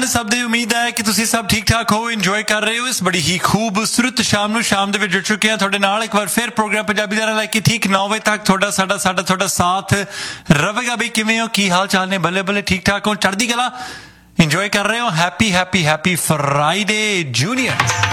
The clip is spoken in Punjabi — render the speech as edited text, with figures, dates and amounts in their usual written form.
ਸਭ ਦੀ ਉਮੀਦ ਹੈ ਕਿ ਤੁਸੀਂ ਸਭ ਠੀਕ ਠਾਕ ਹੋ, ਇੰਜੋਏ ਕਰ ਰਹੇ ਹੋ ਇਸ ਬੜੀ ਹੀ ਖੂਬਸੂਰਤ ਸ਼ਾਮ ਦੇ ਵਿੱਚ ਜੁੜ ਚੁੱਕੇ ਹਾਂ ਤੁਹਾਡੇ ਨਾਲ ਇੱਕ ਵਾਰ ਫਿਰ ਪ੍ਰੋਗਰਾਮ ਪੰਜਾਬੀ ਦਾ ਲੈ ਕੇ ਠੀਕ 9 ਵਜੇ ਤੱਕ ਤੁਹਾਡਾ ਸਾਥ ਰਹੇਗਾ। ਵੀ ਕਿਵੇਂ ਹੋ, ਕੀ ਹਾਲ ਚਾਲ ਨੇ? ਬੱਲੇ ਬੱਲੇ, ਠੀਕ ਠਾਕ ਹੋ, ਚੜ੍ਹਦੀ ਕਲਾ, ਇੰਜੋਏ ਕਰ ਰਹੇ ਹੋ। Happy Friday junior.